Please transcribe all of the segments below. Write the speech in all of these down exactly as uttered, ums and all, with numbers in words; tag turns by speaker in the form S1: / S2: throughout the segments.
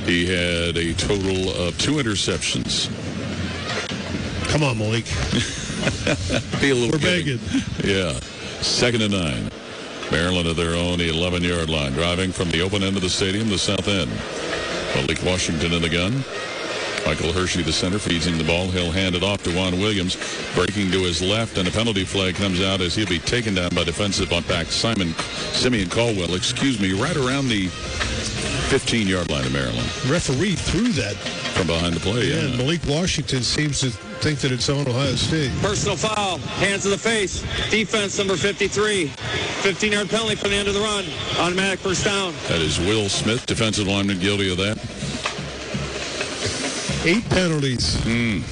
S1: He had a total of two interceptions.
S2: Come on, Malik.
S1: Be a little
S2: We're
S1: kidding.
S2: begging.
S1: Yeah. Second and nine. Maryland at their own eleven-yard line. Driving from the open end of the stadium, the south end. Malik Washington in the gun. Michael Hershey, the center, feeds him the ball. He'll hand it off to Juan Williams, breaking to his left, and a penalty flag comes out as he'll be taken down by defensive back Simon Simeon Caldwell, excuse me, right around the fifteen-yard line of Maryland.
S2: Referee threw that
S1: from behind the play.
S2: Yeah,
S1: yeah.
S2: and Malik Washington seems to think that it's on Ohio State.
S3: Personal foul, hands to the face, defense number fifty-three. fifteen-yard penalty for the end of the run. Automatic first down.
S1: That is Will Smith, defensive lineman, guilty of that.
S2: Eight penalties.
S1: Mm.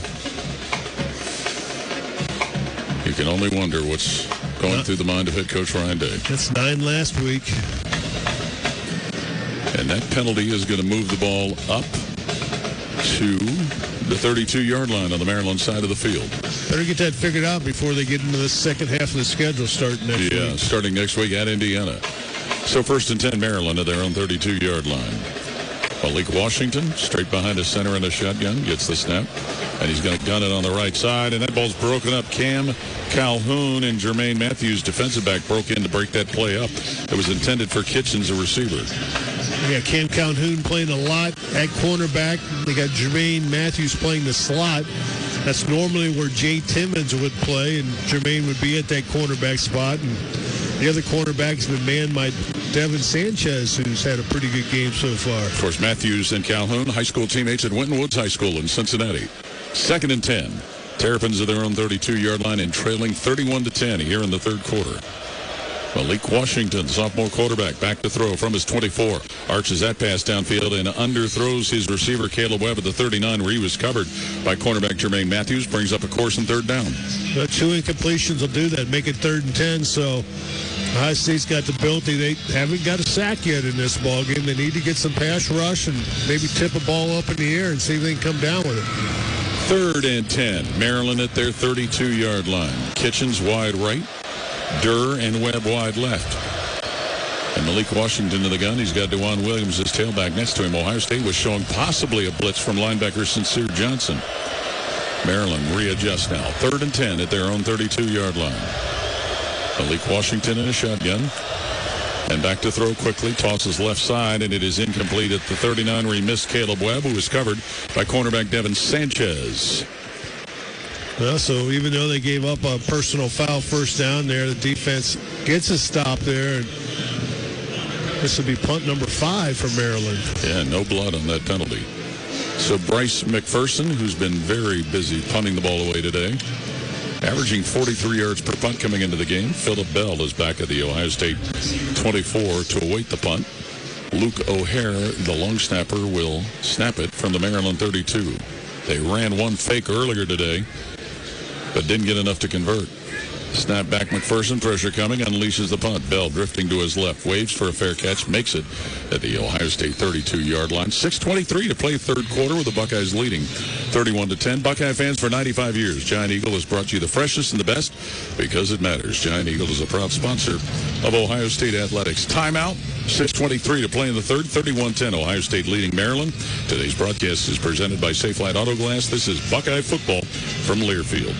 S1: You can only wonder what's going uh, through the mind of head coach Ryan Day.
S2: That's nine last week.
S1: And that penalty is going to move the ball up to the thirty-two-yard line on the Maryland side of the field.
S2: Better get that figured out before they get into the second half of the schedule starting next
S1: yeah,
S2: week.
S1: Yeah, starting next week at Indiana. So first and ten, Maryland at their own thirty-two-yard line. Malik Washington, straight behind a center in a shotgun, gets the snap. And he's going to gun it on the right side. And that ball's broken up. Cam Calhoun and Jermaine Matthews, defensive back, broke in to break that play up. It was intended for Kitchens, a receiver.
S2: Yeah, Cam Calhoun playing a lot at cornerback. They got Jermaine Matthews playing the slot. That's normally where Jay Timmons would play, and Jermaine would be at that cornerback spot. And the other cornerback's been manned by Devin Sanchez, who's had a pretty good game so far.
S1: Of course, Matthews and Calhoun, high school teammates at Winton Woods High School in Cincinnati. Second and ten. Terrapins at their own thirty-two-yard line and trailing thirty-one to ten here in the third quarter. Malik Washington, sophomore quarterback, back to throw from his twenty-four. Arches that pass downfield and underthrows his receiver, Caleb Webb, at the thirty-nine, where he was covered by cornerback Jermaine Matthews. Brings up a course and third down.
S2: The two incompletions will do that, make it third and ten. So Ohio State's got the ability. They haven't got a sack yet in this ball game. They need to get some pass rush and maybe tip a ball up in the air and see if they can come down with it.
S1: Third and ten. Maryland at their thirty-two-yard line. Kitchens wide right. Durr and Webb wide left. And Malik Washington in the gun. He's got DeJuan Williams, his tailback, next to him. Ohio State was showing possibly a blitz from linebacker Sincere Johnson. Maryland readjusts now. Third and ten at their own thirty-two-yard line. Malik Washington in a shotgun. And back to throw quickly. Tosses left side, and it is incomplete at the thirty-nine, where he missed Caleb Webb, who was covered by cornerback Devin Sanchez.
S2: Well, so even though they gave up a personal foul first down there, the defense gets a stop there. And this will be punt number five for Maryland.
S1: Yeah, no blood on that penalty. So Bryce McPherson, who's been very busy punting the ball away today, averaging forty-three yards per punt coming into the game. Phillip Bell is back at the Ohio State twenty-four to await the punt. Luke O'Hare, the long snapper, will snap it from the Maryland thirty-two. They ran one fake earlier today, but didn't get enough to convert. Snap back, McPherson, pressure coming, unleashes the punt. Bell drifting to his left, waves for a fair catch, makes it at the Ohio State thirty-two-yard line. six twenty-three to play third quarter with the Buckeyes leading thirty-one to ten. Buckeye fans, for ninety-five years, Giant Eagle has brought you the freshest and the best because it matters. Giant Eagle is a proud sponsor of Ohio State athletics. Timeout, six twenty-three to play in the third, thirty-one ten. Ohio State leading Maryland. Today's broadcast is presented by Safelite Auto Glass. This is Buckeye football from Learfield.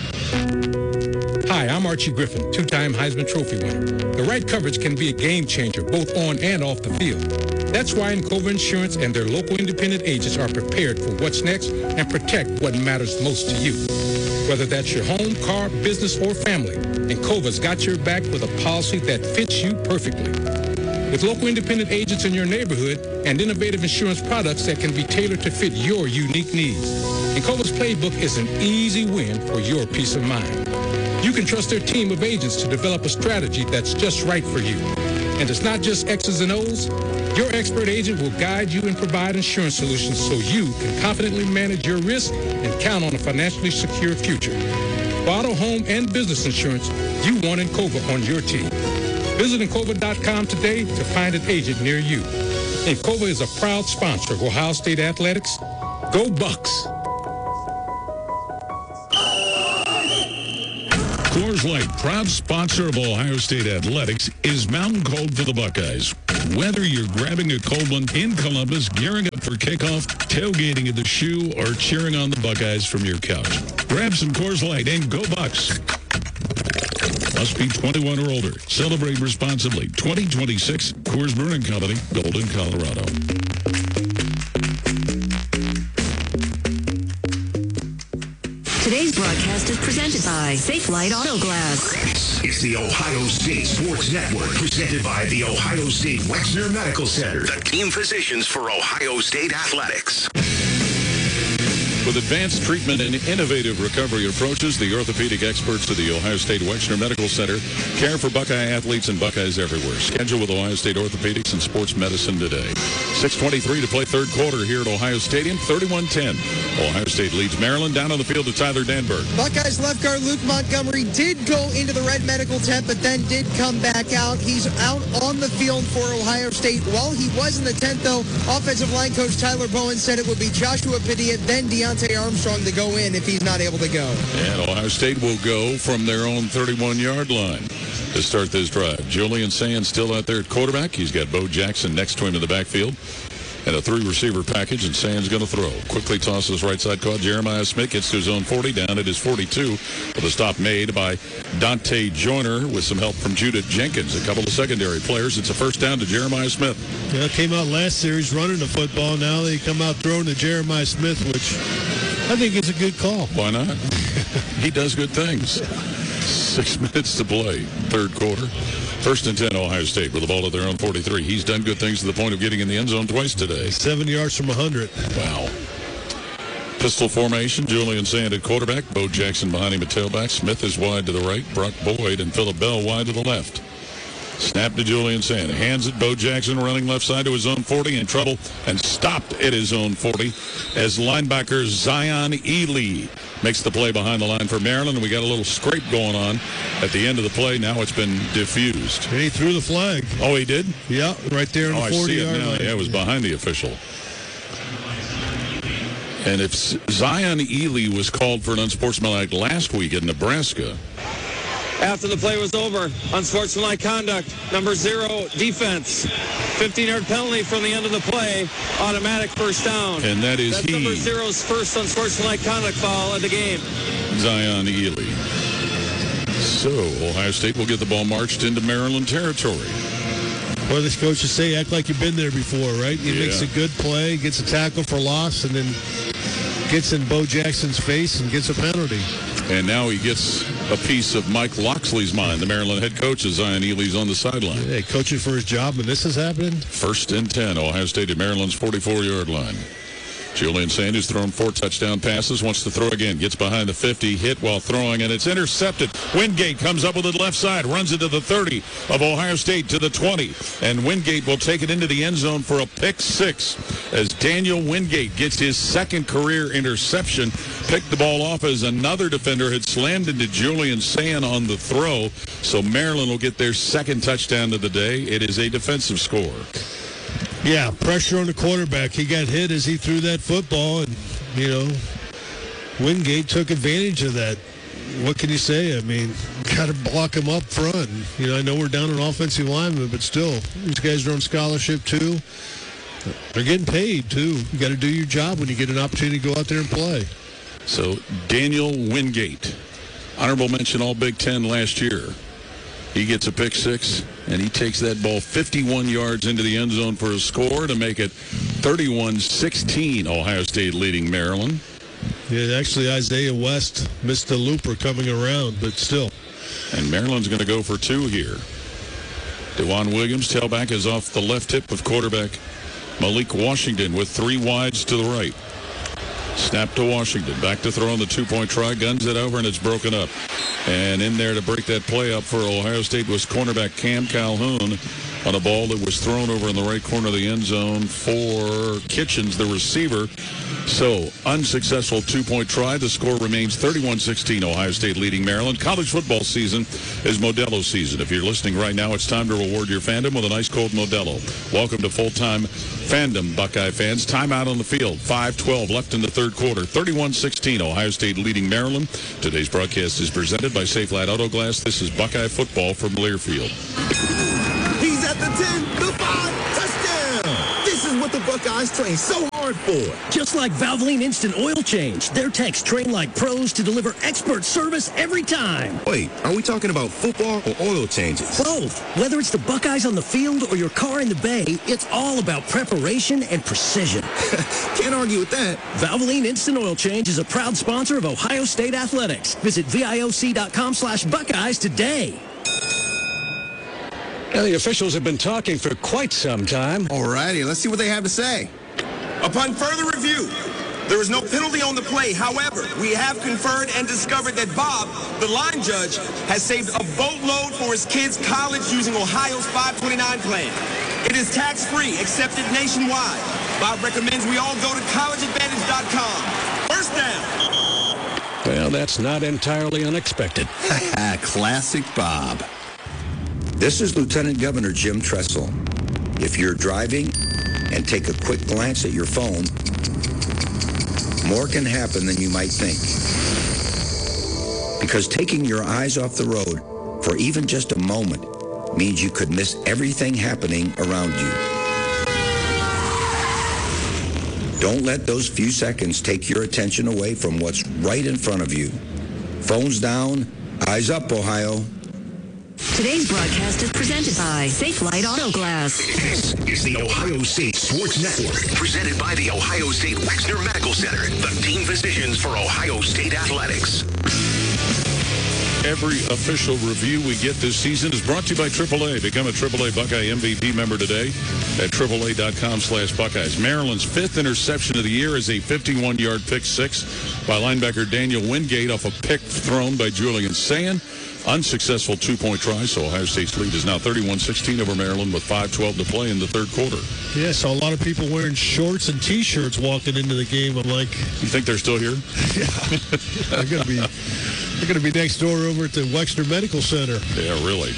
S4: Hi, I'm Archie Griffin, two-time Heisman Trophy winner. The right coverage can be a game changer, both on and off the field. That's why Encova Insurance and their local independent agents are prepared for what's next and protect what matters most to you. Whether that's your home, car, business, or family, Encova's got your back with a policy that fits you perfectly. With local independent agents in your neighborhood and innovative insurance products that can be tailored to fit your unique needs, Encova's playbook is an easy win for your peace of mind. You can trust their team of agents to develop a strategy that's just right for you. And it's not just X's and O's. Your expert agent will guide you and provide insurance solutions so you can confidently manage your risk and count on a financially secure future. For auto, home, and business insurance, you want Encova on your team. Visit Encova dot com today to find an agent near you. Encova is a proud sponsor of Ohio State Athletics. Go Bucks!
S1: Coors Light, proud sponsor of Ohio State Athletics, is Mountain Cold for the Buckeyes. Whether you're grabbing a cold one in Columbus, gearing up for kickoff, tailgating at the Shoe, or cheering on the Buckeyes from your couch, grab some Coors Light and go Bucks. Must be twenty-one or older. Celebrate responsibly. twenty twenty-six Coors Brewing Company, Golden, Colorado.
S5: Today's broadcast is presented by Safe Light Auto Glass.
S6: It's the Ohio State Sports Network, presented by the Ohio State Wexner Medical Center, the team physicians for Ohio State Athletics.
S1: With advanced treatment and innovative recovery approaches, the orthopedic experts of the Ohio State Wexner Medical Center care for Buckeye athletes and Buckeyes everywhere. Schedule with Ohio State Orthopedics and Sports Medicine today. six twenty-three to play third quarter here at Ohio Stadium, thirty-one ten. Ohio State leads Maryland. Down on the field to Tyler Danberg.
S7: Buckeyes left guard Luke Montgomery did go into the red medical tent, but then did come back out. He's out on the field for Ohio State. While he was in the tent, though, offensive line coach Tyler Bowen said it would be Joshua Padilla, then Deontay Armstrong to go in if he's not able to go.
S1: And Ohio State will go from their own thirty-one-yard line to start this drive. Julian Sands still out there at quarterback. He's got Bo Jackson next to him in the backfield. And a three-receiver package, and Sands going to throw. Quickly tosses right side caught. Jeremiah Smith gets to his own forty, down at his forty-two, with a stop made by Dante Joyner with some help from Judith Jenkins, a couple of secondary players. It's a first down to Jeremiah Smith.
S2: Yeah, came out last series running the football. Now they come out throwing to Jeremiah Smith, which I think is a good call.
S1: Why not? He does good things. Six minutes to play, third quarter. First and ten, Ohio State with the ball at their own forty-three. He's done good things to the point of getting in the end zone twice today.
S2: Seven yards from one hundred.
S1: Wow. Pistol formation, Julian Sand at quarterback. Bo Jackson behind him at tailback. Smith is wide to the right. Brock Boyd and Phillip Bell wide to the left. Snap to Julian Sand. Hands it. Bo Jackson running left side to his own forty. In trouble and stopped at his own forty as linebacker Zion Ely makes the play behind the line for Maryland. And we got a little scrape going on at the end of the play. Now it's been diffused.
S2: And he threw the flag.
S1: Oh, he did?
S2: Yeah, right there in
S1: oh,
S2: the forty-yard
S1: line.
S2: line.
S1: Yeah, it was behind the official. And if Zion Ely was called for an unsportsmanlike last week in Nebraska.
S3: After the play was over, unsportsmanlike conduct, number zero, defense. fifteen-yard penalty from the end of the play, automatic first down.
S1: And that is
S3: That's
S1: he.
S3: number zero's first unsportsmanlike conduct foul of the game.
S1: Zion Ely. So, Ohio State will get the ball marched into Maryland territory.
S2: Well, this coaches say, act like you've been there before, right? He
S1: Yeah.
S2: makes a good play, gets a tackle for loss, and then gets in Bo Jackson's face and gets a penalty.
S1: And now he gets a piece of Mike Loxley's mind. The Maryland head coach is Zion Ely's on the sideline.
S2: Yeah, coaching for his job, and this is happening.
S1: First and ten, Ohio State at Maryland's forty-four-yard line. Julian Sanders thrown four touchdown passes, wants to throw again, gets behind the fifty, hit while throwing, and it's intercepted. Wingate comes up with it left side, runs it to the thirty of Ohio State to the twenty, and Wingate will take it into the end zone for a pick six as Daniel Wingate gets his second career interception, picked the ball off as another defender had slammed into Julian Sand on the throw, so Maryland will get their second touchdown of the day. It is a defensive score.
S2: Yeah, pressure on the quarterback. He got hit as he threw that football, and, you know, Wingate took advantage of that. What can you say? I mean, got to block him up front. You know, I know we're down an offensive lineman, but still, these guys are on scholarship, too. They're getting paid, too. You got to do your job when you get an opportunity to go out there and play.
S1: So, Daniel Wingate, honorable mention All Big Ten last year. He gets a pick six, and he takes that ball fifty-one yards into the end zone for a score to make it thirty-one sixteen, Ohio State leading Maryland.
S2: Yeah, actually, Isaiah West missed the looper coming around, but still.
S1: And Maryland's going to go for two here. DeJuan Williams, tailback, is off the left hip of quarterback Malik Washington with three wides to the right. Snap to Washington. Back to throw on the two-point try. Guns it over, and it's broken up. And in there to break that play up for Ohio State was cornerback Cam Calhoun on a ball that was thrown over in the right corner of the end zone for Kitchens, the receiver. So, unsuccessful two-point try. The score remains thirty-one sixteen, Ohio State leading Maryland. College football season is Modelo season. If you're listening right now, it's time to reward your fandom with an ice cold Modelo. Welcome to full-time fandom, Buckeye fans. Timeout on the field. five twelve left in the third quarter. thirty-one sixteen, Ohio State leading Maryland. Today's broadcast is presented by Safe Light Auto Glass. This is Buckeye football from Learfield.
S8: He's at the ten, the five. Buckeyes train so hard for?
S9: Just like Valvoline Instant Oil Change. Their techs train like pros to deliver expert service every time.
S8: Wait, are we talking about football or oil changes?
S9: Both. Whether it's the Buckeyes on the field or your car in the bay, it's all about preparation and precision.
S8: Can't argue with that.
S9: Valvoline Instant Oil Change is a proud sponsor of Ohio State Athletics. Visit V I O C dot com slash Buckeyes today.
S10: Now, the officials have been talking for quite some time.
S8: All righty, let's see what they have to say.
S11: Upon further review, there is no penalty on the play. However, we have conferred and discovered that Bob, the line judge, has saved a boatload for his kids' college using Ohio's five twenty-nine plan. It is tax-free, accepted nationwide. Bob recommends we all go to college advantage dot com. First down.
S10: Well, that's not entirely unexpected.
S8: Classic Bob.
S12: This is Lieutenant Governor Jim Tressel. If you're driving and take a quick glance at your phone, more can happen than you might think. Because taking your eyes off the road for even just a moment means you could miss everything happening around you. Don't let those few seconds take your attention away from what's right in front of you. Phones down, eyes up, Ohio.
S5: Today's broadcast is presented by Safe Light Auto Glass.
S6: This is the Ohio State Sports Network, presented by the Ohio State Wexner Medical Center, the team physicians for Ohio State Athletics.
S1: Every official review we get this season is brought to you by triple A. Become a triple A Buckeye M V P member today at triple A dot com slash Buckeyes. Maryland's fifth interception of the year is a fifty-one-yard pick six by linebacker Daniel Wingate off a pick thrown by Julian Sand. Unsuccessful two-point try, so Ohio State's lead is now thirty-one sixteen over Maryland with five twelve to play in the third quarter.
S2: Yeah, so a lot of people wearing shorts and T-shirts walking into the game. I'm like...
S1: You think they're still here?
S2: Yeah. They're going to be they're going to be next door over at the Wexner Medical Center.
S1: Yeah, really.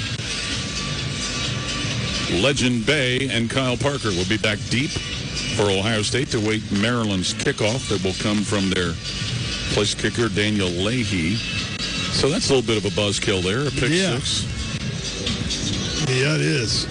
S1: Legend Bay and Kyle Parker will be back deep for Ohio State to wait Maryland's kickoff that will come from their place kicker, Daniel Leahy. So that's a little bit of a buzzkill there, a pick
S2: yeah.
S1: six.
S2: Yeah, it is.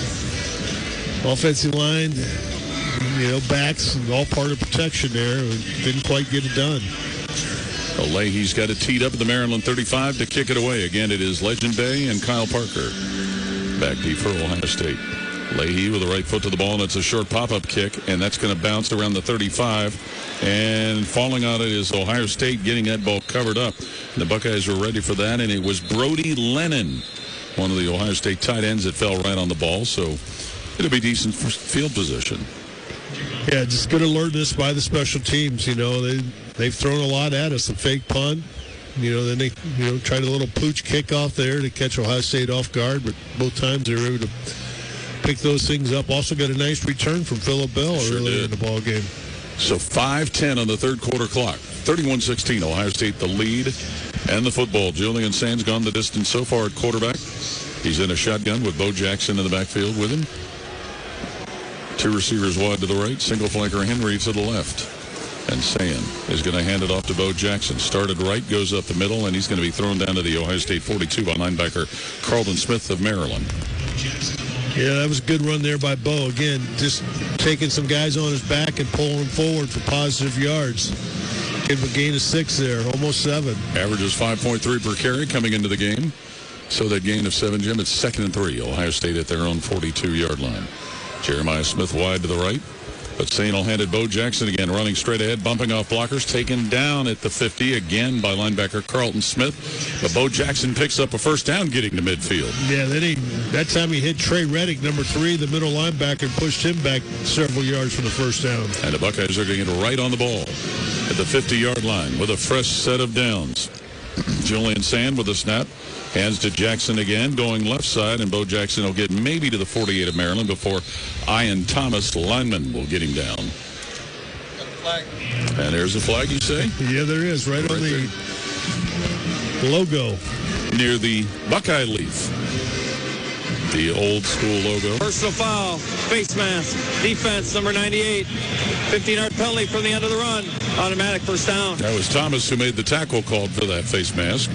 S2: Offensive line, you know, backs, all part of protection there. Didn't quite get it done.
S1: Well, Leahy's got it teed up at the Maryland thirty-five to kick it away. Again, it is Legend Bay and Kyle Parker back deep for Ohio State. Leahy with the right foot to the ball, and it's a short pop-up kick, and that's going to bounce around the thirty-five. And falling on it is Ohio State getting that ball covered up. The Buckeyes were ready for that, and it was Brody Lennon, one of the Ohio State tight ends, that fell right on the ball. So it'll be decent for field position.
S2: Yeah, just good alertness by the special teams. You know, they, they've thrown a lot at us. A fake punt. You know, then they, you know, tried a little pooch kickoff there to catch Ohio State off guard, but both times they were able to pick those things up. Also got a nice return from Phillip Bell
S1: Sure
S2: earlier
S1: did.
S2: in the ball game.
S1: So five ten on the third quarter clock. thirty-one sixteen, Ohio State the lead and the football. Julian Sand's gone the distance so far at quarterback. He's in a shotgun with Bo Jackson in the backfield with him. Two receivers wide to the right, single flanker Henry to the left. And Sand is going to hand it off to Bo Jackson. Started right, goes up the middle, and he's going to be thrown down to the Ohio State forty-two by linebacker Carlton Smith of Maryland.
S2: Yeah, that was a good run there by Bo. Again, just taking some guys on his back and pulling them forward for positive yards. Give him a gain of six there, almost seven.
S1: Averages five point three per carry coming into the game. So that gain of seven, Jim, it's second and three. Ohio State at their own forty-two-yard line. Jeremiah Smith wide to the right. But Sane will hand it Bo Jackson again, running straight ahead, bumping off blockers, taken down at the fifty again by linebacker Carlton Smith. But Bo Jackson picks up a first down getting to midfield.
S2: Yeah, then he, that time he hit Trey Reddick, number three, the middle linebacker, and pushed him back several yards for the first down.
S1: And the Buckeyes are going to get right on the ball at the fifty-yard line with a fresh set of downs. Julian Sand with a snap. Hands to Jackson again, going left side, and Bo Jackson will get maybe to the forty-eight of Maryland before Ian Thomas, lineman, will get him down. And there's a flag, you say?
S2: Yeah, there is, right, right on the there. logo.
S1: Near the Buckeye leaf. The old school logo.
S3: Personal foul, face mask, defense, number ninety-eight. fifteen-yard penalty from the end of the run. Automatic first down.
S1: That was Thomas who made the tackle called for that face mask.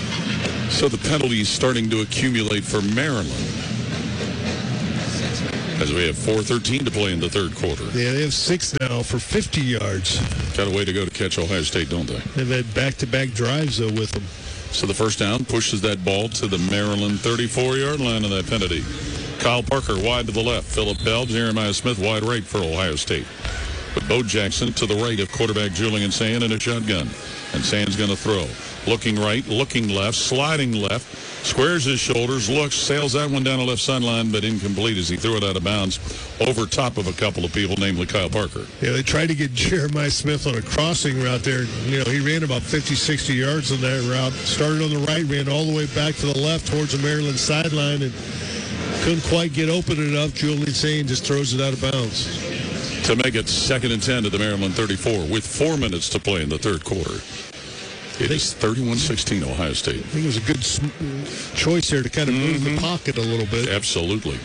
S1: So the penalty is starting to accumulate for Maryland. as we have four thirteen to play in the third quarter.
S2: Yeah, they have six now for fifty yards.
S1: Got a way to go to catch Ohio State, don't they?
S2: They've had back-to-back drives, though, with them.
S1: So the first down pushes that ball to the Maryland thirty-four-yard line of that penalty. Kyle Parker wide to the left. Phillip Bell, Jeremiah Smith wide right for Ohio State. With Bo Jackson to the right of quarterback Julian Sand in a shotgun. And Sand's going to throw. Looking right, looking left, sliding left. Squares his shoulders, looks, sails that one down the left sideline, but incomplete as he threw it out of bounds over top of a couple of people, namely Kyle Parker.
S2: Yeah, they tried to get Jeremiah Smith on a crossing route there. You know, he ran about fifty, sixty yards on that route. Started on the right, ran all the way back to the left towards the Maryland sideline, and couldn't quite get open enough. Julian Sand just throws it out of bounds.
S1: To make it second and ten to the Maryland thirty-four with four minutes to play in the third quarter. It is thirty-one sixteen Ohio State.
S2: I think it was a good sm- choice there to kind of move
S1: Mm-hmm.
S2: the pocket a little bit.
S1: Absolutely.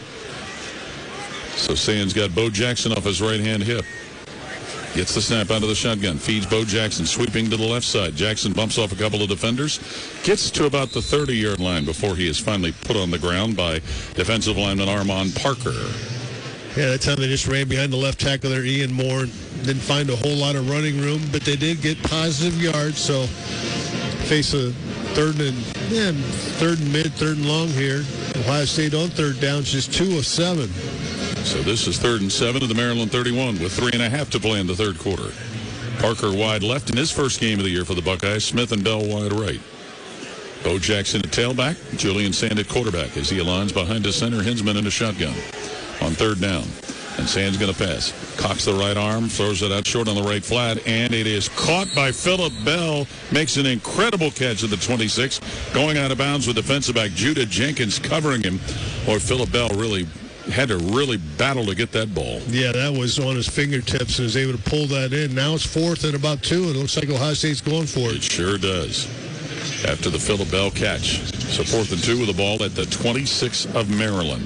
S1: So Sands got Bo Jackson off his right-hand hip. Gets the snap out of the shotgun. Feeds Bo Jackson, sweeping to the left side. Jackson bumps off a couple of defenders. Gets to about the thirty-yard line before he is finally put on the ground by defensive lineman Armand Parker.
S2: Yeah, that time they just ran behind the left tackle there, Ian Moore. Didn't find a whole lot of running room, but they did get positive yards. So face a third and yeah, third and mid, third and long here. Ohio State on third down, just two of seven.
S1: So this is third and seven to the Maryland thirty-one with three and a half to play in the third quarter. Parker wide left in his first game of the year for the Buckeyes. Smith and Bell wide right. Bo Jackson at tailback. Julian Sand at quarterback as he aligns behind his center. Hinsman in a shotgun on third down. And Sand's going to pass. Cocks the right arm, throws it out short on the right flat, and it is caught by Phillip Bell. Makes an incredible catch at the twenty-six, going out of bounds with defensive back Judah Jenkins covering him. Or Phillip Bell really had to really battle to get that ball.
S2: Yeah, that was on his fingertips and was able to pull that in. Now it's fourth and about two. It looks like Ohio State's going for it.
S1: It sure does. After the Phillip Bell catch. So fourth and two with the ball at the twenty-six of Maryland.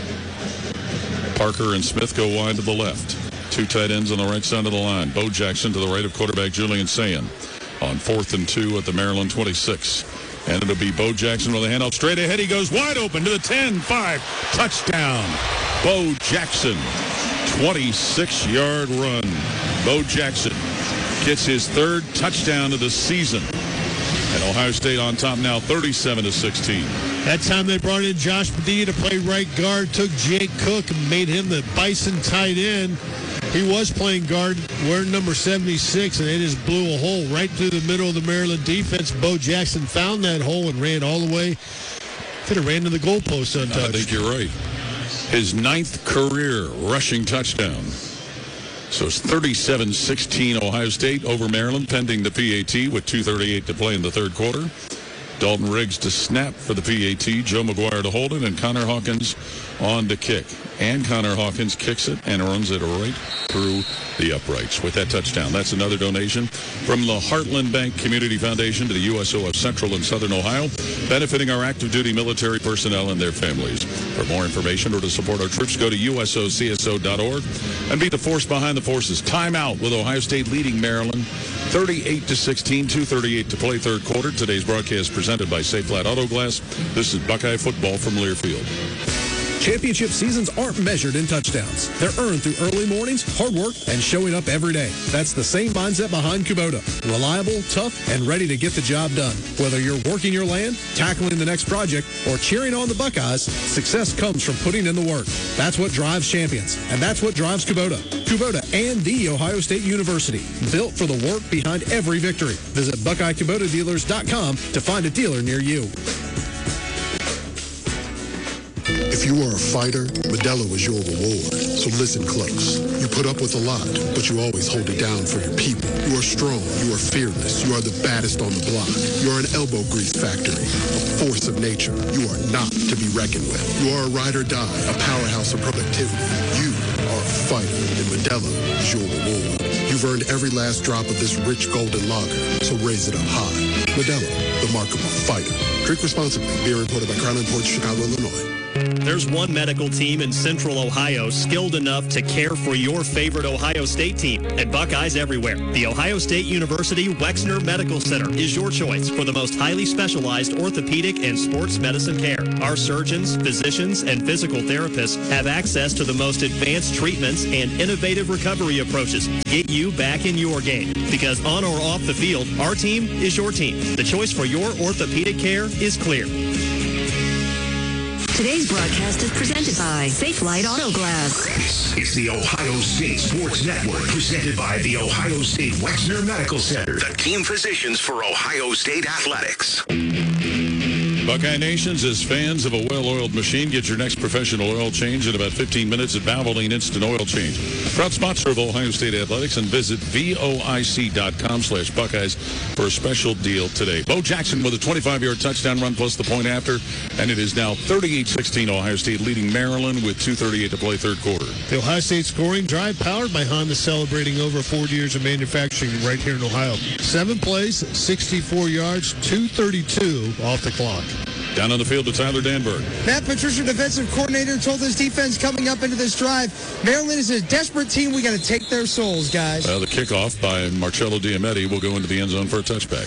S1: Parker and Smith go wide to the left. Two tight ends on the right side of the line. Bo Jackson to the right of quarterback Julian Sand on fourth and two at the Maryland twenty-six. And it'll be Bo Jackson with a handoff straight ahead. He goes wide open to the ten five. Touchdown. Bo Jackson. twenty-six-yard run. Bo Jackson gets his third touchdown of the season. And Ohio State on top now thirty-seven to sixteen.
S2: That time they brought in Josh Padilla to play right guard, took Jake Cook and made him the Bison tight end. He was playing guard, wearing number seventy-six, and they just blew a hole right through the middle of the Maryland defense. Bo Jackson found that hole and ran all the way. Could have ran to the goalpost untouched.
S1: I think you're right. His ninth career rushing touchdown. So it's thirty-seven sixteen Ohio State over Maryland, pending the P A T with two thirty-eight to play in the third quarter. Dalton Riggs to snap for the P A T. Joe McGuire to hold it, and Connor Hawkins on to kick. And Connor Hawkins kicks it and runs it right through the uprights with that touchdown. That's another donation from the Heartland Bank Community Foundation to the U S O of Central and Southern Ohio, benefiting our active duty military personnel and their families. For more information or to support our troops, go to U S O C S O dot org and be the force behind the forces. Timeout with Ohio State leading Maryland thirty-eight to sixteen, two thirty-eight to play third quarter. Today's broadcast presented by Safe Flat Auto Glass. This is Buckeye football from Learfield.
S13: Championship seasons aren't measured in touchdowns. They're earned through early mornings, hard work, and showing up every day. That's the same mindset behind Kubota. Reliable, tough, and ready to get the job done. Whether you're working your land, tackling the next project, or cheering on the Buckeyes, success comes from putting in the work. That's what drives champions, and that's what drives Kubota. Kubota and the Ohio State University, built for the work behind every victory. Visit Buckeye Kubota Dealers dot com to find a dealer near you.
S14: If you are a fighter, Modelo is your reward. So listen close. You put up with a lot, but you always hold it down for your people. You are strong. You are fearless. You are the baddest on the block. You are an elbow grease factory, a force of nature. You are not to be reckoned with. You are a ride or die, a powerhouse of productivity. You are a fighter, and Modelo is your reward. You've earned every last drop of this rich golden lager, so raise it up high. Modelo, the mark of a fighter. Drink responsibly. Beer imported by Crown Imports, Chicago, Illinois.
S9: there's one medical team in Central Ohio skilled enough to care for your favorite Ohio State team, and Buckeyes everywhere. The Ohio State University Wexner Medical Center is your choice for the most highly specialized orthopedic and sports medicine care. Our surgeons, physicians, and physical therapists have access to the most advanced treatments and innovative recovery approaches to get you back in your game. Because on or off the field, our team is your team. The choice for your orthopedic care is clear.
S5: Today's broadcast is presented by Safe Light Auto Glass.
S6: This is the Ohio State Sports Network, presented by the Ohio State Wexner Medical Center, the team physicians for Ohio State athletics.
S1: Buckeye Nations, as fans of a well-oiled machine, get your next professional oil change in about fifteen minutes at Valvoline Instant Oil Change. Proud sponsor of Ohio State Athletics, and visit voic.com slash Buckeyes for a special deal today. Bo Jackson with a twenty-five-yard touchdown run plus the point after, and it is now thirty-eight sixteen Ohio State leading Maryland with two thirty-eight to play third quarter.
S2: The Ohio State scoring drive powered by Honda, celebrating over forty years of manufacturing right here in Ohio. Seven plays, sixty-four yards, two thirty-two off the clock.
S1: Down on the field to Tyler Danberg.
S7: Matt Patricia, defensive coordinator, told his defense coming up into this drive, Maryland is a desperate team. We got to take their souls, guys.
S1: Well, the kickoff by Marcello Diametti will go into the end zone for a touchback.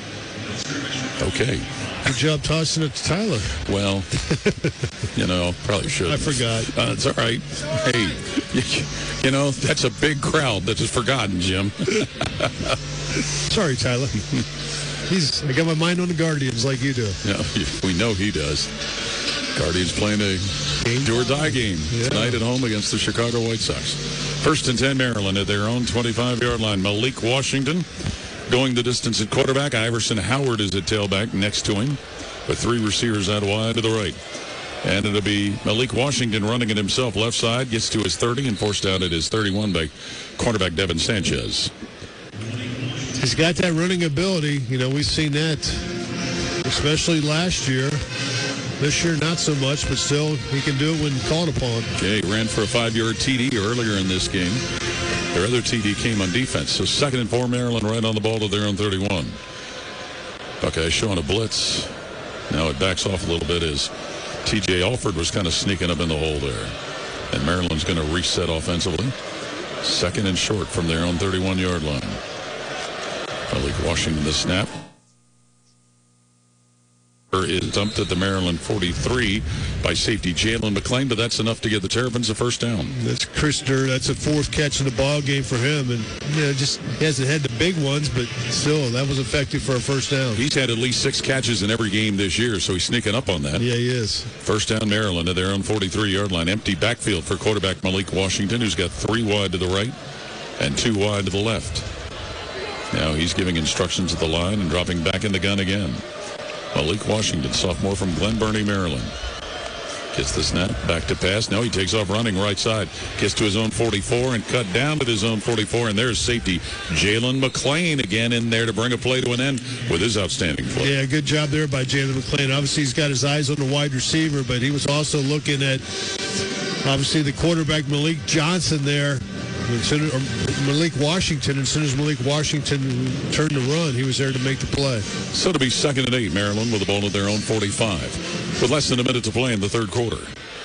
S1: Okay.
S2: Good job tossing it to Tyler.
S1: Well, you know, probably should.
S2: I forgot.
S1: Uh, it's all right. Hey, you, you know, that's a big crowd that is forgotten, Jim.
S2: Sorry, Tyler. He's, I got my mind on the Guardians like you do.
S1: Yeah, we know he does. Guardians playing a do-or-die game yeah. tonight at home against the Chicago White Sox. First and ten, Maryland at their own twenty-five-yard line. Malik Washington going the distance at quarterback. Iverson Howard is at tailback next to him, with three receivers out wide to the right. And it'll be Malik Washington running it himself left side, gets to his thirty and forced out at his thirty-one by cornerback Devin Sanchez.
S2: He's got that running ability. You know, we've seen that, especially last year. This year, not so much, but still, he can do it when called upon.
S1: Okay, ran for a five-yard T D earlier in this game. Their other T D came on defense. So second and four, Maryland right on the ball to their own thirty-one. Buckeyes showing a blitz. Now it backs off a little bit as T J Alford was kind of sneaking up in the hole there. And Maryland's going to reset offensively. Second and short from their own thirty-one-yard line. Malik Washington the snap. Is dumped at the Maryland forty-three by safety Jalen McClain, but that's enough to give the Terrapins a first down.
S2: That's Krister. That's a fourth catch in the ball game for him, and you know, just he hasn't had the big ones, but still, that was effective for a first down.
S1: He's had at least six catches in every game this year, so he's sneaking up on that.
S2: Yeah, he is.
S1: First down, Maryland at their own forty-three-yard line. Empty backfield for quarterback Malik Washington, who's got three wide to the right and two wide to the left. Now he's giving instructions at the line and dropping back in the gun again. Malik Washington, sophomore from Glen Burnie, Maryland. Gets the snap, back to pass. Now he takes off running right side. Gets to his own forty-four and cut down to his own forty-four. And there's safety Jalen McClain again in there to bring a play to an end with his outstanding play.
S2: Yeah, good job there by Jalen McClain. Obviously, he's got his eyes on the wide receiver, but he was also looking at, obviously, the quarterback Malik Johnson there. Or Malik Washington, and as soon as Malik Washington turned to run, he was there to make the play.
S1: So to be second and eight, Maryland with the ball at their own forty-five, with less than a minute to play in the third quarter.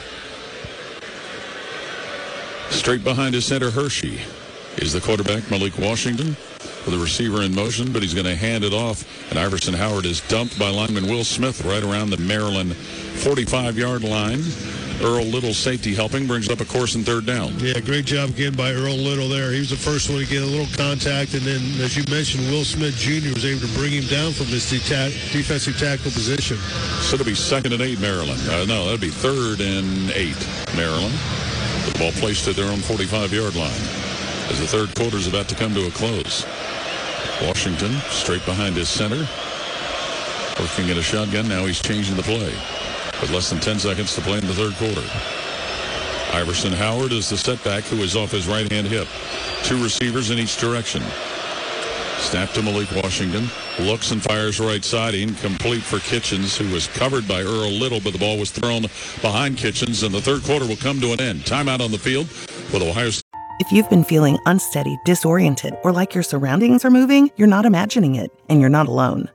S1: Straight behind his center, Hershey, is the quarterback, Malik Washington, with a receiver in motion, but he's going to hand it off, and Iverson Howard is dumped by lineman Will Smith right around the Maryland forty-five-yard line. Earl Little, safety helping, brings up a course and third down.
S2: Yeah, great job again by Earl Little there. He was the first one to get a little contact, and then, as you mentioned, Will Smith Junior was able to bring him down from his de- defensive tackle position.
S1: So it'll be second and eight, Maryland. Uh, no, that'll be third and eight, Maryland. The ball placed at their own forty-five-yard line as the third quarter is about to come to a close. Washington straight behind his center, working at a shotgun. Now he's changing the play. With less than ten seconds to play in the third quarter. Iverson Howard is the setback, who is off his right-hand hip. Two receivers in each direction. Snap to Malik Washington. Looks and fires right side. Incomplete for Kitchens, who was covered by Earl Little, but the ball was thrown behind Kitchens, and the third quarter will come to an end. Timeout on the field with Ohio State.
S15: If you've been feeling unsteady, disoriented, or like your surroundings are moving, you're not imagining it, and you're not alone.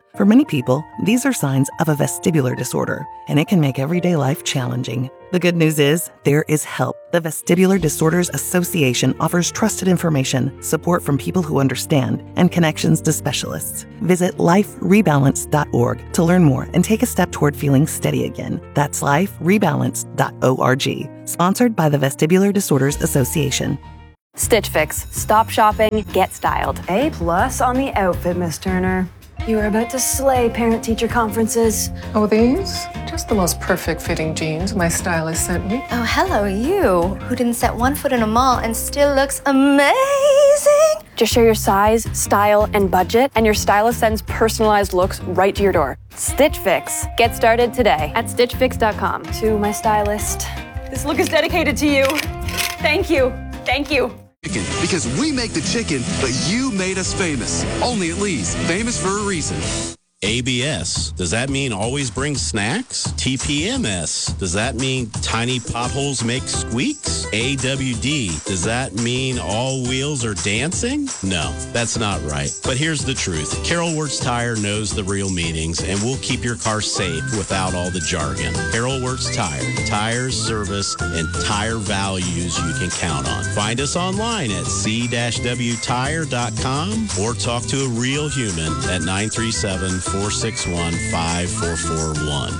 S15: For many people, these are signs of a vestibular disorder, and it can make everyday life challenging. The good news is, there is help. The Vestibular Disorders Association offers trusted information, support from people who understand, and connections to specialists. Visit life rebalance dot org to learn more and take a step toward feeling steady again. That's life rebalance dot org. Sponsored by the Vestibular Disorders Association.
S16: Stitch Fix. Stop shopping, get styled.
S17: A plus on the outfit, Miss Turner. You are about to slay parent-teacher conferences.
S18: Oh, these? Just the most perfect fitting jeans my stylist sent me.
S19: Oh, hello, you, who didn't set one foot in a mall and still looks amazing.
S16: Just share your size, style, and budget, and your stylist sends personalized looks right to your door. Stitch Fix. Get started today at stitch fix dot com.
S17: To my stylist, this look is dedicated to you. Thank you. Thank you.
S20: Chicken, because we make the chicken, but you made us famous. Only at Lee's, famous for a reason.
S21: A B S, does that mean always bring snacks? T P M S, does that mean tiny potholes make squeaks? A W D, does that mean all wheels are dancing? No, that's not right. But here's the truth. Carol Wirtz Tire knows the real meanings and will keep your car safe without all the jargon. Carol Wirtz Tire, tires, service, and tire values you can count on. Find us online at c w tire dot com or talk to a real human at nine three seven, four six one, five four four one.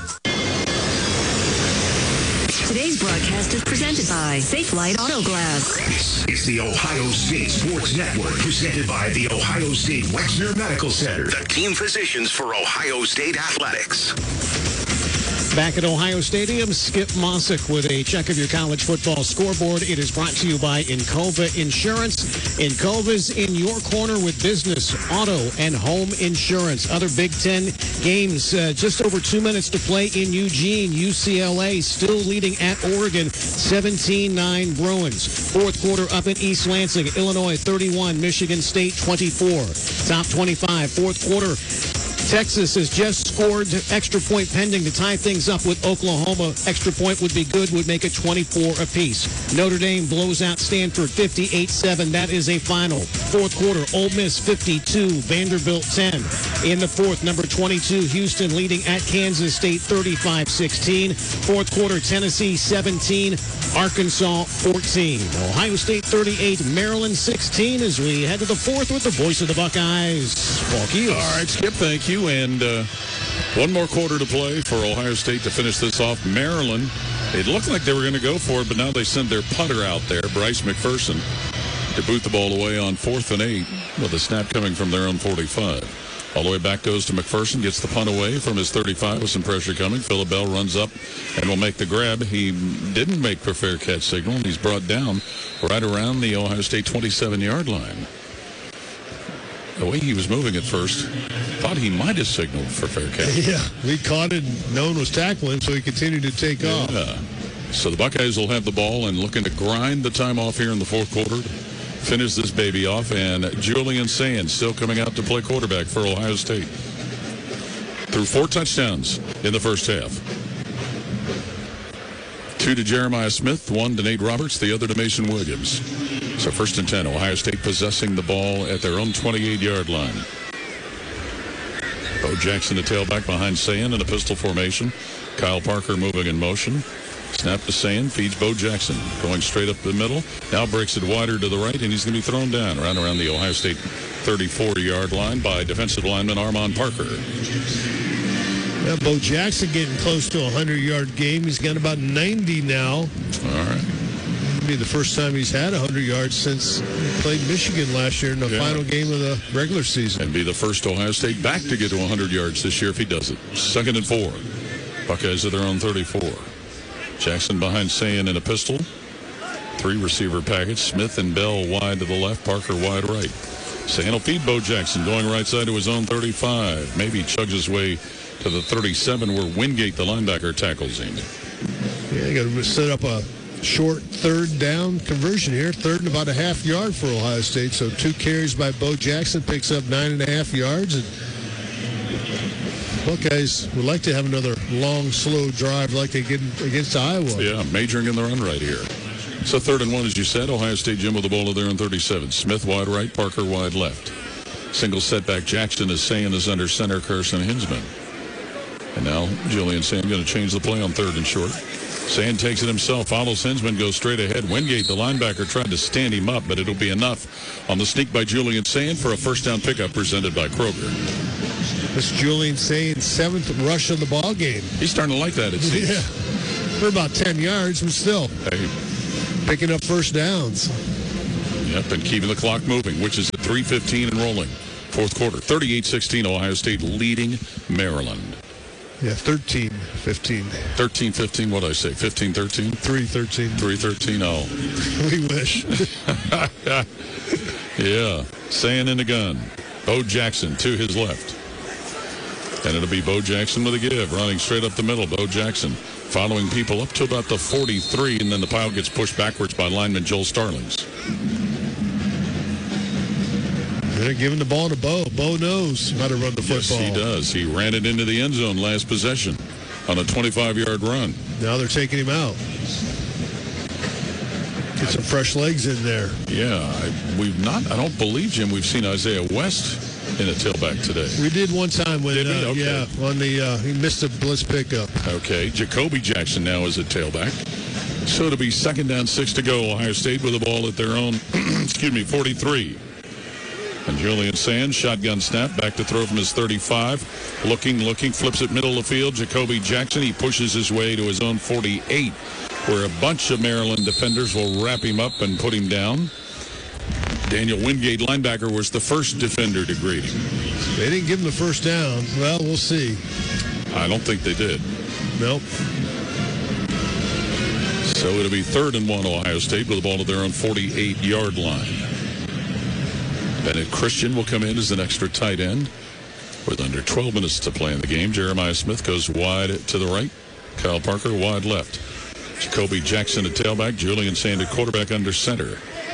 S5: Today's broadcast is presented by Safe Light Auto Glass.
S6: This is the Ohio State Sports Network, presented by the Ohio State Wexner Medical Center, the team physicians for Ohio State athletics.
S22: Back at Ohio Stadium, Skip Mossick with a check of your college football scoreboard. It is brought to you by Encova Insurance. Encova's in your corner with business, auto, and home insurance. Other Big Ten games, uh, just over two minutes to play in Eugene. U C L A still leading at Oregon, seventeen nine Bruins. Fourth quarter up in East Lansing, Illinois thirty-one, Michigan State twenty-four. Top twenty-five, fourth quarter. Texas has just scored, extra point pending to tie things up with Oklahoma. Extra point would be good, would make it twenty-four apiece. Notre Dame blows out Stanford fifty-eight seven. That is a final. Fourth quarter, Ole Miss fifty-two, Vanderbilt ten. In the fourth, number twenty-two, Houston leading at Kansas State thirty-five sixteen. Fourth quarter, Tennessee seventeen, Arkansas fourteen. Ohio State thirty-eight, Maryland sixteen as we head to the fourth with the voice of the Buckeyes, Paul Keels.
S1: All right, Skip, thank you. And uh, one more quarter to play for Ohio State to finish this off. Maryland, it looked like they were going to go for it, but now they send their punter out there, Bryce McPherson, to boot the ball away on fourth and eight with a snap coming from their own forty-five. All the way back goes to McPherson, gets the punt away from his thirty-five with some pressure coming. Phillip Bell runs up and will make the grab. He didn't make for fair catch signal, and he's brought down right around the Ohio State twenty-seven-yard line. The way he was moving at first, thought he might have signaled for fair catch.
S2: Yeah, we caught it. No one was tackling, so he continued to take
S1: yeah.
S2: off.
S1: So the Buckeyes will have the ball and looking to grind the time off here in the fourth quarter to finish this baby off. And Julian Sands still coming out to play quarterback for Ohio State. Threw four touchdowns in the first half. Two to Jeremiah Smith, one to Nate Roberts, the other to Mason Williams. So first and ten, Ohio State possessing the ball at their own twenty-eight-yard line. Bo Jackson, the tailback behind Sayin in a pistol formation. Kyle Parker moving in motion. Snap to Sayin, feeds Bo Jackson, going straight up the middle. Now breaks it wider to the right, and he's going to be thrown down right around the Ohio State thirty-four-yard line by defensive lineman Armand Parker.
S2: Yeah, Bo Jackson getting close to a hundred-yard game. He's got about ninety now.
S1: All right.
S2: It'll be the first time he's had one hundred yards since he played Michigan last year in the yeah. final game of the regular season.
S1: And be the first Ohio State back to get to one hundred yards this year if he does it. Second and four. Buckeyes at their own thirty-four. Jackson behind Sayin in a pistol. Three receiver package. Smith and Bell wide to the left. Parker wide right. Sayin will feed Bo Jackson going right side to his own thirty-five. Maybe chugs his way to the thirty-seven where Wingate, the linebacker, tackles him.
S2: Yeah, you got to set up a short third down conversion here. Third and about a half yard for Ohio State. So two carries by Bo Jackson, picks up nine and a half yards. And Buckeyes would like to have another long, slow drive like they get against Iowa.
S1: Yeah, majoring in the run right here. So third and one, as you said, Ohio State Jim with the ball of their own thirty-seven. Smith wide right, Parker wide left. Single setback Jackson as Sayin is under center, Carson Hinsman. And now Julian Sayin going to change the play on third and short. Sayin takes it himself, follows Hinsman, goes straight ahead. Wingate, the linebacker, tried to stand him up, but it'll be enough on the sneak by Julian Sayin for a first down pickup presented by Kroger.
S2: This Julian Sayin's seventh rush of the ball game.
S1: He's starting to like that, it seems.
S2: Yeah. For about ten yards, but still
S1: hey.
S2: picking up first downs.
S1: Yep, and keeping the clock moving, which is at three fifteen and rolling. Fourth quarter, thirty-eight sixteen, Ohio State leading Maryland.
S2: Yeah, thirteen fifteen.
S1: thirteen fifteen, what did I say? fifteen thirteen?
S2: three thirteen.
S1: three thirteen, oh.
S2: We wish.
S1: Yeah, Sayin in the gun. Bo Jackson to his left. And it'll be Bo Jackson with a give, running straight up the middle. Bo Jackson following people up to about the forty-three, and then the pile gets pushed backwards by lineman Joel Starlings.
S2: They're giving the ball to Bo. Bo knows how to run the football.
S1: Yes, he does. He ran it into the end zone last possession on a twenty-five-yard run.
S2: Now they're taking him out. Get some fresh legs in there.
S1: Yeah, I, we've not, I don't believe, Jim, we've seen Isaiah West in a tailback today.
S2: We did one time when,
S1: did we?
S2: uh,
S1: Okay.
S2: yeah, on the, uh, he missed a blitz pickup.
S1: Okay, Jacoby Jackson now is a tailback. So it'll be second down, six to go. Ohio State with the ball at their own, excuse me, forty-three. And Julian Sands, shotgun snap, back to throw from his thirty-five. Looking, looking, flips it middle of the field. Jacoby Jackson, he pushes his way to his own forty-eight, where a bunch of Maryland defenders will wrap him up and put him down. Daniel Wingate, linebacker, was the first defender to greet him.
S2: They didn't give him the first down. Well, we'll see.
S1: I don't think they did.
S2: Nope.
S1: So it'll be third and one, Ohio State, with the ball at their own forty-eight-yard line. Bennett Christian will come in as an extra tight end with under twelve minutes to play in the game. Jeremiah Smith goes wide to the right. Kyle Parker wide left. Jacoby Jackson at tailback. Julian Sand at quarterback under center.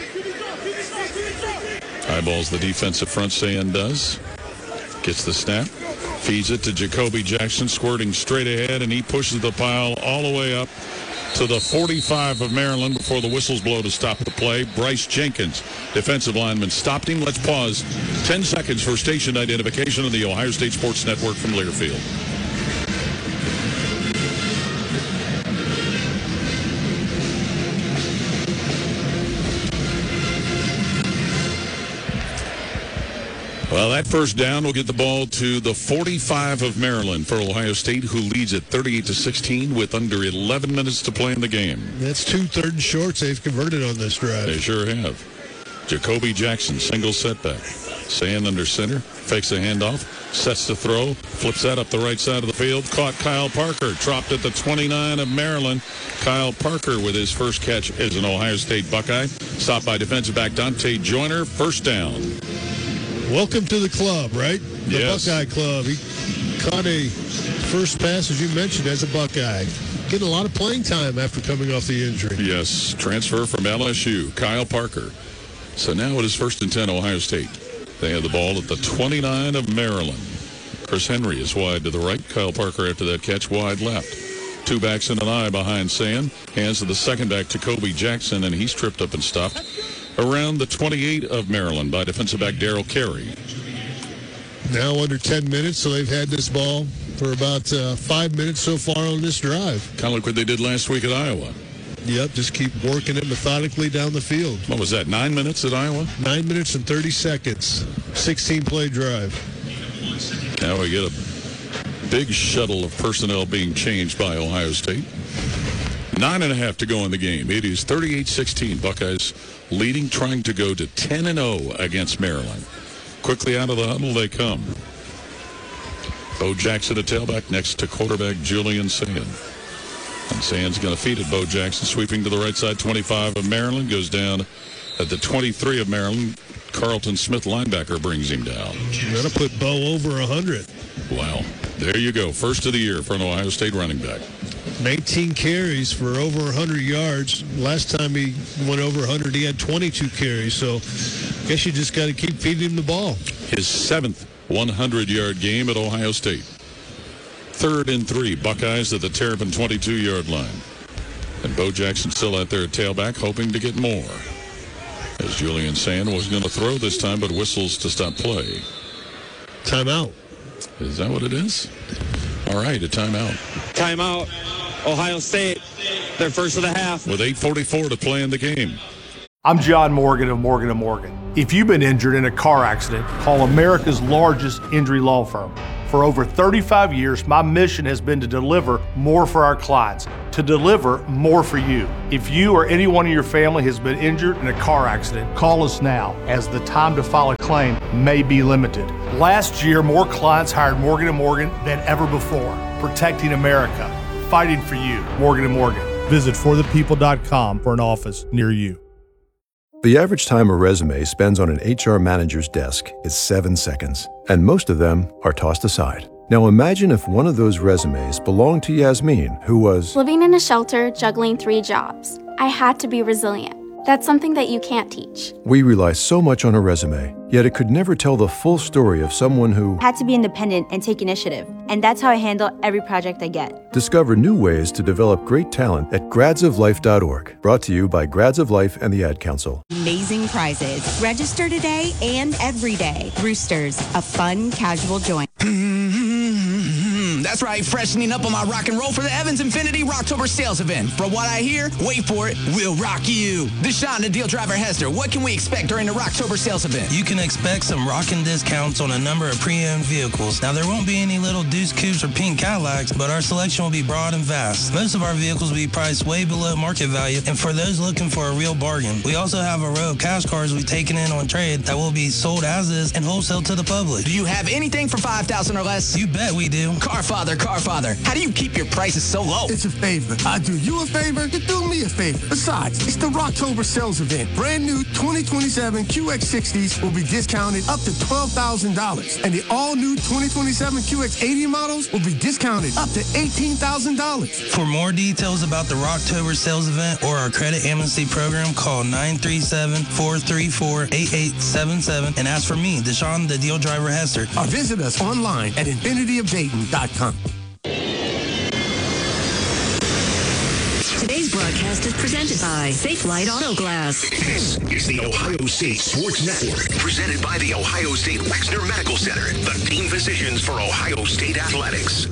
S1: Eyeballs the defensive front, Sand does. Gets the snap. Feeds it to Jacoby Jackson, squirting straight ahead, and he pushes the pile all the way up to the forty-five of Maryland before the whistles blow to stop the play. Bryce Jenkins, defensive lineman, stopped him. Let's pause ten seconds for station identification on the Ohio State Sports Network from Learfield. Well, that first down will get the ball to the forty-five of Maryland for Ohio State, who leads at thirty-eight to sixteen with under eleven minutes to play in the game.
S2: That's two third and shorts they've converted on this drive.
S1: They sure have. Jacoby Jackson, single setback. Sand under center, fakes a handoff, sets the throw, flips that up the right side of the field. Caught Kyle Parker, dropped at the twenty-nine of Maryland. Kyle Parker with his first catch as an Ohio State Buckeye. Stopped by defensive back Dante Joyner, first down.
S2: Welcome to the club, right? The
S1: Yes.
S2: Buckeye Club. He caught a first pass, as you mentioned, as a Buckeye. Getting a lot of playing time after coming off the injury.
S1: Yes, transfer from L S U, Kyle Parker. So now it is first and ten, Ohio State. They have the ball at the twenty-nine of Maryland. Chris Henry is wide to the right. Kyle Parker after that catch wide left. Two backs and an eye behind Sand. Hands to the second back, Jacoby Jackson, and he's tripped up and stopped around the twenty-eight of Maryland by defensive back Darryl Carey.
S2: Now under ten minutes, so they've had this ball for about uh, five minutes so far on this drive.
S1: Kind of like what they did last week at Iowa.
S2: Yep, just keep working it methodically down the field.
S1: What was that, nine minutes at Iowa?
S2: Nine minutes and thirty seconds. sixteen-play drive.
S1: Now we get a big shuttle of personnel being changed by Ohio State. Nine and a half to go in the game. It is thirty-eight sixteen. Buckeyes leading, trying to go to ten and oh against Maryland. Quickly out of the huddle they come. Bo Jackson, a tailback, next to quarterback Julian Sand. And Sand's going to feed it. Bo Jackson sweeping to the right side, twenty-five of Maryland, goes down at the twenty-three of Maryland. Carlton Smith, linebacker, brings him down.
S2: That'll put Bo over one hundred.
S1: Wow. There you go. First of the year for an Ohio State running back.
S2: nineteen carries for over one hundred yards. Last time he went over one hundred, he had twenty-two carries. So I guess you just got to keep feeding him the ball.
S1: His seventh one hundred-yard game at Ohio State. Third and three. Buckeyes at the Terrapin twenty-two-yard line. And Bo Jackson still out there at tailback, hoping to get more. as Julian Sand was going to throw this time, but whistles to stop play.
S2: Timeout.
S1: Is that what it is? All right, a timeout.
S3: Timeout. Ohio State, their first of the half.
S1: With eight forty-four to play in the game.
S4: I'm John Morgan of Morgan and Morgan. If you've been injured in a car accident, call America's largest injury law firm. For over thirty-five years, my mission has been to deliver more for our clients, to deliver more for you. If you or anyone in your family has been injured in a car accident, call us now, as the time to file a claim may be limited. Last year, more clients hired Morgan and Morgan than ever before, protecting America, fighting for you. Morgan and Morgan. Visit for the people dot com for an office near you.
S11: The average time a resume spends on an H R manager's desk is seven seconds, and most of them are tossed aside. Now imagine if one of those resumes belonged to Yasmin, who was
S23: living in a shelter, juggling three jobs. I had to be resilient. That's something that you can't teach.
S11: We rely so much on a resume, yet it could never tell the full story of someone who
S24: had to be independent and take initiative. And that's how I handle every project I get.
S11: Discover new ways to develop great talent at grads of life dot org. Brought to you by Grads of Life and the Ad Council.
S25: Amazing prizes. Register today and every day. Roosters, a fun, casual joint.
S26: That's right, freshening up on my rock and roll for the Evans Infinity Rocktober sales event. From what I hear, wait for it, we'll rock you. Deshaun, the deal driver Hester, what can we expect during the Rocktober sales event?
S27: You can expect some rockin' discounts on a number of pre-owned vehicles. Now, there won't be any little Deuce Coupes or pink Cadillacs, but our selection will be broad and vast. Most of our vehicles will be priced way below market value, and for those looking for a real bargain, we also have a row of cash cars we've taken in on trade that will be sold as is and wholesale to the public.
S26: Do you have anything for five thousand dollars or less?
S27: You bet we do.
S26: Carfather, Carfather, how do you keep your prices so low?
S28: It's a favor. I do you a favor, you do me a favor. Besides, it's the Rocktober sales event. Brand new twenty twenty-seven Q X sixties will be discounted up to twelve thousand dollars. And the all-new twenty twenty-seven Q X eighty models will be discounted up to eighteen thousand dollars.
S27: For more details about the Rocktober sales event or our credit amnesty program, call nine three seven, four three four, eight eight seven seven and ask for me, Deshaun, the deal driver Hester.
S28: Or visit us online at infinity of dayton dot com.
S5: Today's broadcast is presented by Safe Light Auto Glass.
S6: This is the Ohio State Sports Network, presented by the Ohio State Wexner Medical Center, the team physicians for Ohio State athletics.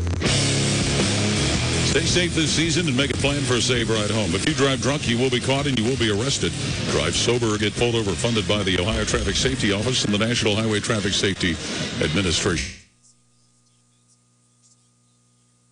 S1: Stay safe this season and make a plan for a safe ride home. If you drive drunk, you will be caught and you will be arrested. Drive sober or get pulled over, funded by the Ohio Traffic Safety Office and the National Highway Traffic Safety Administration.